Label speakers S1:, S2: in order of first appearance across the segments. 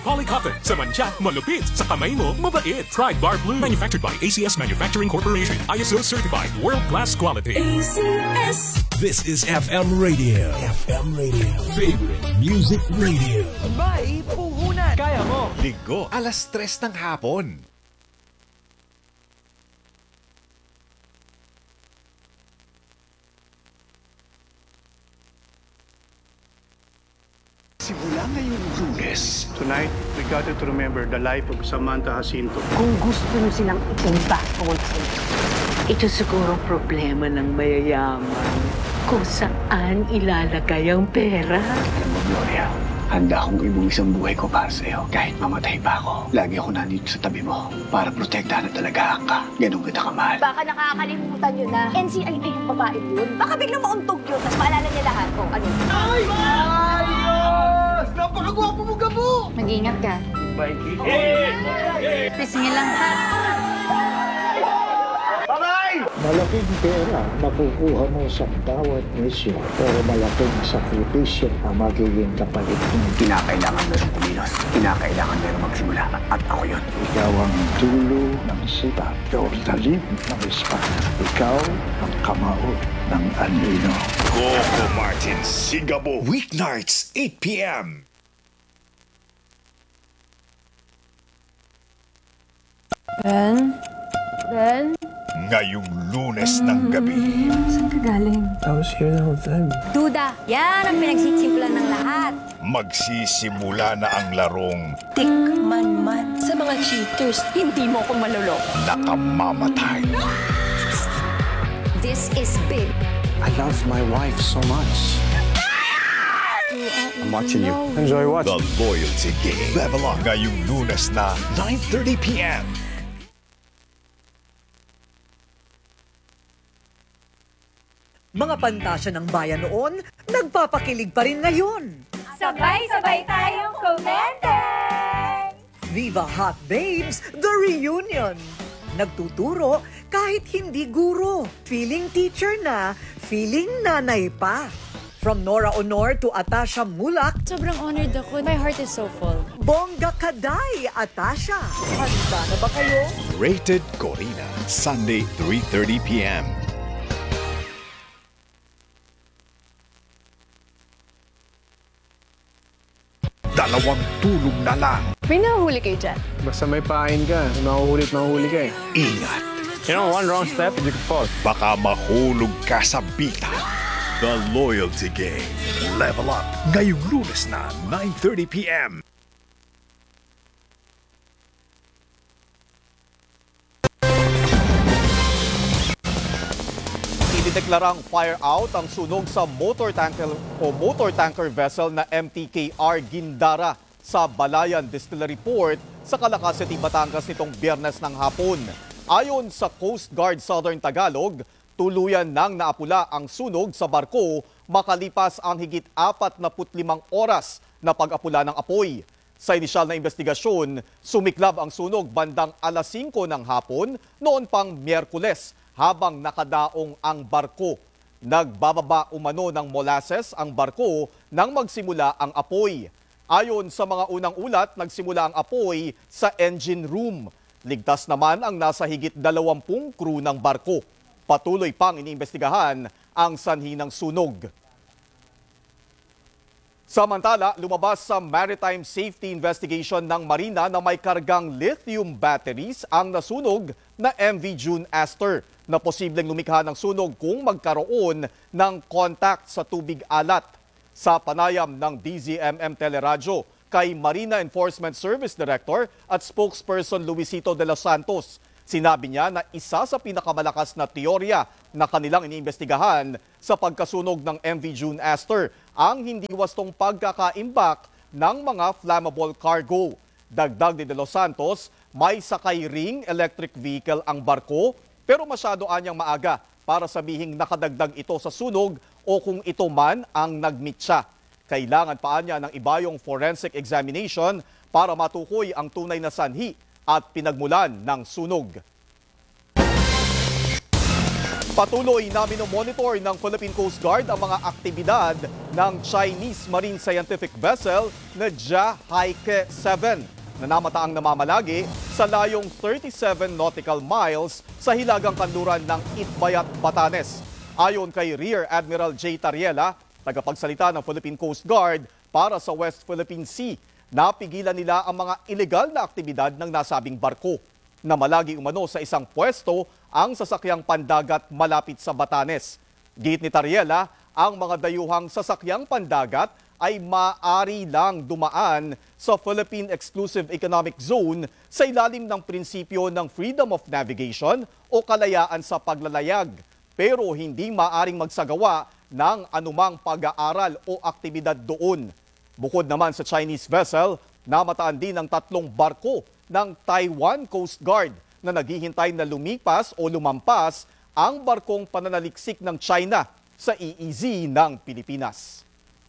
S1: Polycotton, sa mantsa, malupit, sa kamay mo, mabait. Pride Bar Blue, manufactured by ACS Manufacturing Corporation, ISO certified, world-class quality.
S2: ACS.
S3: This is FM Radio. FM Radio. Favorite Music Radio.
S4: May puhunan. Kaya mo.
S5: Linggo, alas 3 ng hapon.
S6: Simula ngayong Lunes. Tonight, we gather to remember the life of Samantha Jacinto.
S7: Kung gusto nyo silang itumba ito siguro problema ng mayayaman. Kung saan ilalagay ang pera.
S6: Alam mo, Gloria, handa akong ibuwis ang buhay ko para sa'yo. Kahit mamatay pa ako, lagi ako nandito sa tabi mo para protektahan at talagaan ka. Ganun kita kamahal.
S8: Baka nakakalimutan nyo na NCIA yung babae yun. Baka biglang mauntog yun, tapos maalala niya lahat. O, ano?
S4: Ay! Ayos! Napakagwapo mo, Gabo!
S8: Mag-ingat ka. Pisingin lang ha.
S9: Malaking pera makukuha mo sa bawat misyon, pero malaking sakripisyo ang magiging kapalit mo.
S6: Kinakailangan merong kumilos. Kinakailangan merong magsimula. At ako yun.
S9: Ikaw ang dulo ng sipag, ikaw ang talim ng espada, ikaw ang kamao ng anino.
S5: Coco Martin Sigabo. Weeknights, 8 p.m.
S8: Ben?
S5: Ngayong Lunes ng gabi.
S8: Saan ka galing?
S9: I was here the whole time.
S8: Duda, yan ang pinagsisimpulan ng lahat.
S5: Magsisimula na ang larong
S2: Tikman man. Sa mga cheaters, hindi mo ko malulok.
S5: nakamamatay.
S2: This is big.
S9: I love my wife so much. I'm watching you. Enjoy watching.
S5: The Loyalty Game. Level up ngayong Lunes na 9:30 p.m.
S4: Mga pantasya ng bayan noon, nagpapakilig pa rin ngayon.
S8: Sabay-sabay tayong kumendeng!
S4: Viva Hot Babes, The Reunion. Nagtuturo kahit hindi guro. Feeling teacher na, feeling nanay pa. From Nora Honor to Atasha Mulak,
S10: Sobrang honored ako. My heart is so full.
S4: Bongga Kaday, Atasha. Handa na ba kayo?
S5: Rated Corina. Sunday, 3:30 p.m. Dalawang tulog na lang.
S10: May nahuli kayo dyan.
S9: Basta may pain ka, mahuhulit ka eh.
S5: Ingat.
S9: You know, one wrong step and you can fall.
S5: Baka mahulog ka sa bita. The Loyalty Game. Level up. Ngayong Lunes na, 9:30 p.m.
S11: Idineklarang fire out ang sunog sa motor tanker vessel na MTKR Gindara sa Balayan Distillery Port sa Calaca City, Batangas nitong Biyernes ng hapon. Ayon sa Coast Guard Southern Tagalog, tuluyan nang naapula ang sunog sa barko makalipas ang higit 45 oras na pag-apula ng apoy. Sa inisyal na investigasyon, sumiklab ang sunog bandang alas 5 ng hapon noon pang Miyerkules habang nakadaong ang barko. Nagbababa umano ng molasses ang barko nang magsimula ang apoy. Ayon sa mga unang ulat, nagsimula ang apoy sa engine room. Ligtas naman ang nasa higit 20 crew ng barko. Patuloy pang iniimbestigahan ang sanhi ng sunog. Samantala, lumabas sa Maritime Safety Investigation ng Marina na may kargang lithium batteries ang nasunog na MV June Aster na posibleng lumikha ng sunog kung magkaroon ng contact sa tubig alat. Sa panayam ng DZMM Teleradyo kay Marina Enforcement Service Director at spokesperson Luisito de los Santos, sinabi niya na isa sa pinakamalakas na teorya na kanilang iniimbestigahan sa pagkasunog ng MV June Aster ang hindi wastong pagkakaimbak ng mga flammable cargo. Dagdag ni De Los Santos, may sakay ring electric vehicle ang barko pero masyado anyang maaga para sabihing nakadagdag ito sa sunog o kung ito man ang nagmitsa. Kailangan pa niya ng ibayong forensic examination para matukoy ang tunay na sanhi at pinagmulan ng sunog. Patuloy na minomonitor ng Philippine Coast Guard ang mga aktibidad ng Chinese Marine Scientific Vessel na Jia Haike 7 na namataang namamalagi sa layong 37 nautical miles sa hilagang kanluran ng Itbayat, Batanes. Ayon kay Rear Admiral J. Tariela, tagapagsalita ng Philippine Coast Guard para sa West Philippine Sea, napigilan nila ang mga ilegal na aktibidad ng nasabing barko na malagi umano sa isang pwesto ang sasakyang pandagat malapit sa Batanes. Git ni Tariela, ang mga dayuhang sasakyang pandagat ay maaari lang dumaan sa Philippine Exclusive Economic Zone sa ilalim ng prinsipyo ng freedom of navigation o kalayaan sa paglalayag, pero hindi maaring magsagawa ng anumang pag-aaral o aktibidad doon. Bukod naman sa Chinese vessel, namataan din ang 3 barko ng Taiwan Coast Guard na naghihintay na lumipas o lumampas ang barkong pananaliksik ng China sa EEZ ng Pilipinas.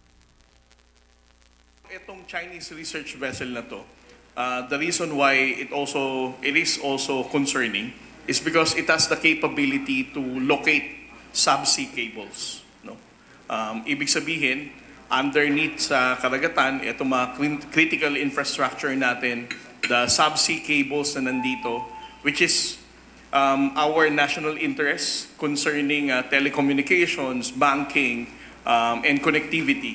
S12: Itong Chinese research vessel na to, the reason why it is also concerning is because it has the capability to locate subsea cables. No? Ibig sabihin, underneath sa karagatan, itong mga critical infrastructure natin, the subsea cables na nandito, which is our national interest concerning telecommunications, banking, and connectivity.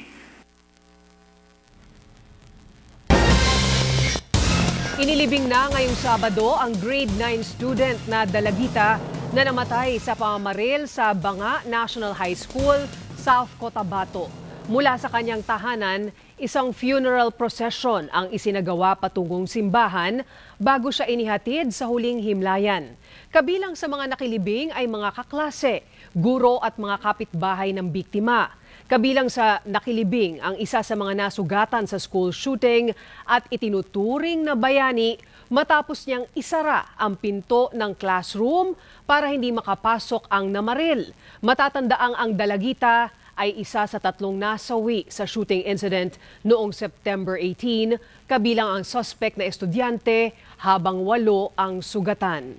S13: Inilibing na ngayong Sabado ang grade 9 student na dalagita na namatay sa pamamaril sa Banga National High School, South Cotabato. Mula sa kanyang tahanan, isang funeral procession ang isinagawa patungong simbahan bago siya inihatid sa huling himlayan. Kabilang sa mga nakilibing ay mga kaklase, guro at mga kapitbahay ng biktima. Kabilang sa nakilibing ang isa sa mga nasugatan sa school shooting at itinuturing na bayani matapos niyang isara ang pinto ng classroom para hindi makapasok ang namaril. Matatandaang ang dalagita ay isa sa 3 nasawi sa shooting incident noong September 18, kabilang ang suspect na estudyante habang 8 ang sugatan.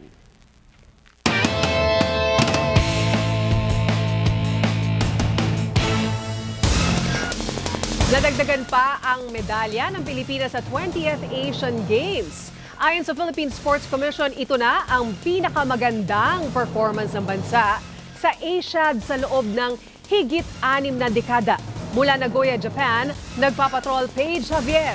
S13: Nadagdagan pa ang medalya ng Pilipinas sa 20th Asian Games. Ayon sa Philippine Sports Commission, ito na ang pinakamagandang performance ng bansa sa Asiad sa loob ng higit 6 na dekada. Mula Nagoya, Japan, nagpapatrol Paige Javier.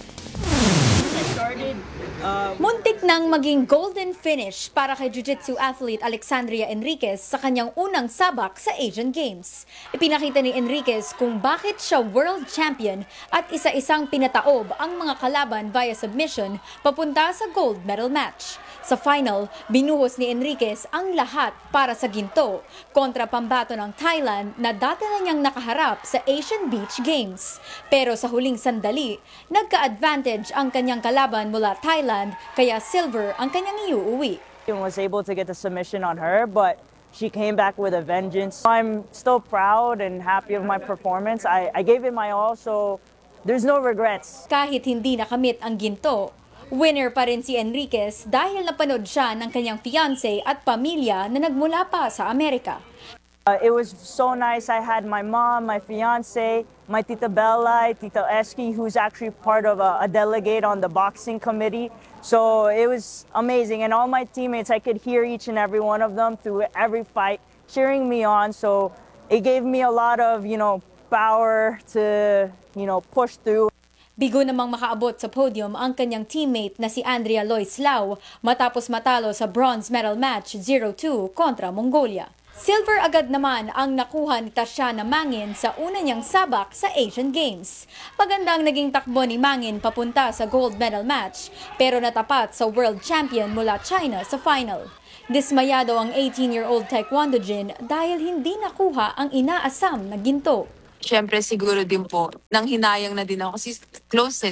S8: Muntik nang maging golden finish para kay jiu-jitsu athlete Alexandria Enriquez sa kanyang unang sabak sa Asian Games. Ipinakita ni Enriquez kung bakit siya world champion at isa-isang pinataob ang mga kalaban via submission papunta sa gold medal match. Sa final, binuhos ni Enriquez ang lahat para sa ginto kontra pambato ng Thailand na dati na niyang nakaharap sa Asian Beach Games. Pero sa huling sandali, nagka-advantage ang kanyang kalaban mula Thailand kaya silver ang kanyang iuuwi.
S14: I was able to get the submission on her, but she came back with a vengeance. I'm still proud and happy of my performance. I gave it my all, so there's no regrets.
S8: Kahit hindi nakamit ang ginto, winner pa rin si Enriquez dahil napanood siya ng kanyang fiancé at pamilya na nagmula pa sa Amerika.
S14: It was so nice. I had my mom, my fiancé, my Tita Bella, Tita Eski, who's actually part of a delegate on the boxing committee. So it was amazing. And all my teammates, I could hear each and every one of them through every fight, cheering me on. So it gave me a lot of, power to, push through.
S8: Bigo namang makaabot sa podium ang kanyang teammate na si Andrea Loislao matapos matalo sa bronze medal match 0-2 kontra Mongolia. Silver agad naman ang nakuha ni Tatiana Mangin sa una niyang sabak sa Asian Games. Magandang naging takbo ni Mangin papunta sa gold medal match pero natapat sa world champion mula China sa final. Dismayado ang 18-year-old taekwondo jin dahil hindi nakuha ang inaasam na ginto.
S15: Siyempre siguro din po, nang hinayang na din ako kasi close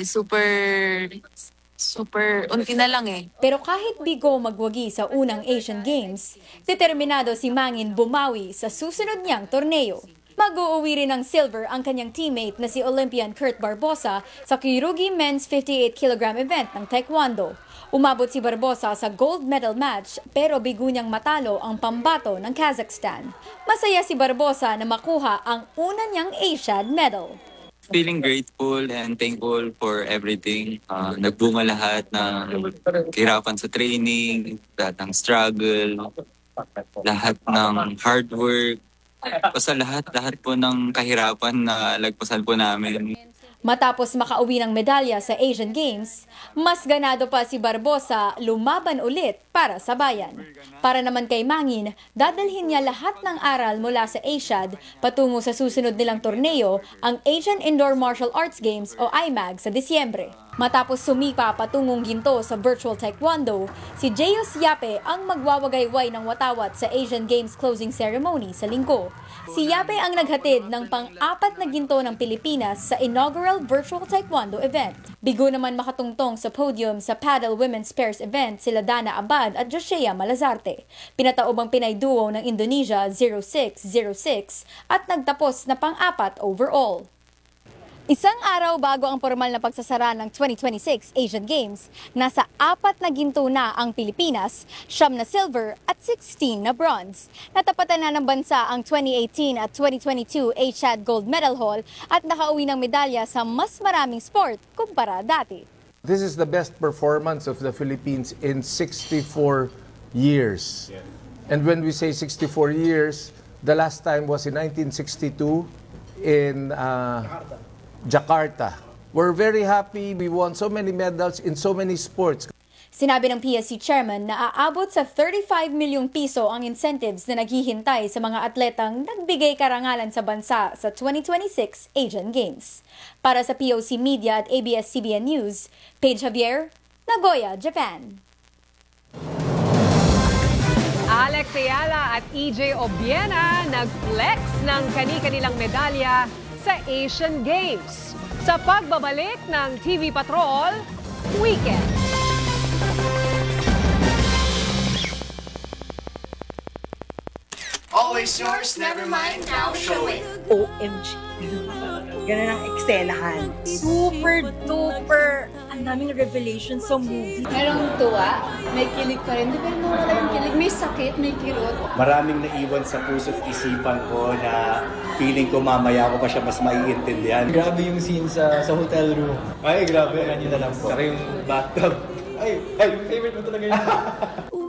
S15: super unti na lang eh.
S8: Pero kahit bigo magwagi sa unang Asian Games, determinado si Mangin bumawi sa susunod niyang torneo. Mag-uuwi rin ng silver ang kanyang teammate na si Olympian Kurt Barbosa sa Kyoryugi Men's 58 kg event ng Taekwondo. Umabot si Barbosa sa gold medal match pero bigo niyang matalo ang pambato ng Kazakhstan. Masaya si Barbosa na makuha ang una niyang Asiad medal.
S16: Feeling grateful and thankful for everything. Nagbunga lahat ng kahirapan sa training, lahat ng struggle, lahat ng hard work. Basta lahat po ng kahirapan na lagpasan po namin.
S8: Matapos makauwi ng medalya sa Asian Games, mas ganado pa si Barbosa lumaban ulit para sa bayan. Para naman kay Mangin, dadalhin niya lahat ng aral mula sa Asiad patungo sa susunod nilang torneo, ang Asian Indoor Martial Arts Games o IMAG sa Disyembre. Matapos sumipa patungong ginto sa virtual taekwondo, si Jeyus Yape ang magwawagayway ng watawat sa Asian Games closing ceremony sa Linggo. Si Yape ang naghatid ng pang-apat na ginto ng Pilipinas sa inaugural virtual taekwondo event. Bigo naman makatungtong sa podium sa paddle women's pairs event sila Dana Abad at Joshea Malazarte. Pinataobang Pinay duo ng Indonesia 0-6-0-6 at nagtapos na pang-apat overall. Isang araw bago ang formal na pagsasara ng 2026 Asian Games, nasa 4 na ginto na ang Pilipinas, 9 na silver at 16 na bronze. Natapatan na ng bansa ang 2018 at 2022 Asiad Gold Medal Haul at nakauwi ng medalya sa mas maraming sport kumpara dati.
S17: This is the best performance of the Philippines in 64 years. And when we say 64 years, the last time was in 1962 in Jakarta. We're very happy. We won so many medals in so many sports.
S8: Sinabi ng PSC chairman na aabot sa 35 milyong piso ang incentives na naghihintay sa mga atletang nagbigay karangalan sa bansa sa 2026 Asian Games. Para sa POC Media at ABS-CBN News, Paige Javier, Nagoya, Japan.
S13: Alex Ayala at EJ Obiena nag-flex ng kani-kanilang medalya sa Asian Games. Sa pagbabalik ng TV Patrol Weekend.
S18: Always yours, never mind, now show it.
S4: OMG. Ganun ang ekselahan.
S2: Super duper. Ang daming revelation sa movie.
S10: Merong tuwa, may kilig pa rin. Di ba nawala yung kilig? May sakit, may kirot.
S19: Maraming naiwan sa puso't isipan ko na feeling ko mamaya ko pa siya mas maiintindihan. Grabe yung scene sa hotel room. Ay, grabe. Ganyan na lang po. Saka yung bathtub. Ay, favorite mo talaga yun.